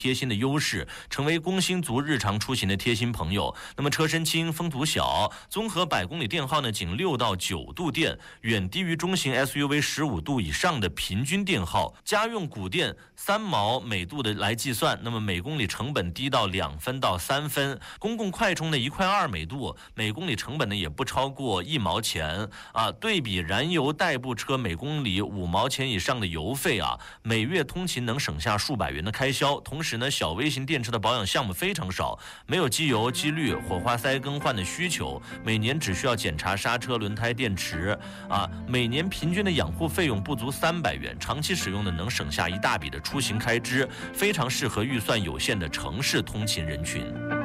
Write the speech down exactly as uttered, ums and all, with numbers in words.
贴心的优势，成为工薪族日常出行的贴心朋友。那么车身轻，风阻小，综合百公里电耗呢仅六到九度电，远低于中型 S U V 十五度以上的平均电耗。家用补电三毛每度的来计算，那么每公里成本低到两分到三分。公共快充的一块二每度，每公里成本呢也不超过一毛钱啊。对比燃油代步车每公里五毛钱以上的油费啊，每月通勤能省下数百元的开销。同时呢，小微型电车的保养项目非常少，没有机油、机滤、火花塞更换的需求，每年只需要检查刹车、轮胎、电池啊，每年平均的养护费用不足三百元，长期使用呢能省下一大笔的出行开支，非常适合预算有限的城市通勤人群。